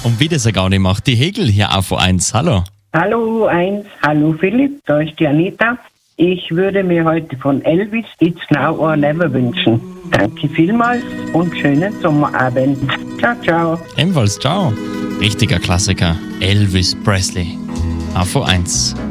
Und wie das er gar nicht macht, die Hegel hier auf U1. Hallo. Hallo U1, hallo Philipp, da ist die Anita. Ich würde mir heute von Elvis It's Now or Never wünschen. Danke vielmals und schönen Sommerabend. Ciao, ciao. Ebenfalls ciao. Richtiger Klassiker, Elvis Presley. Auf U1.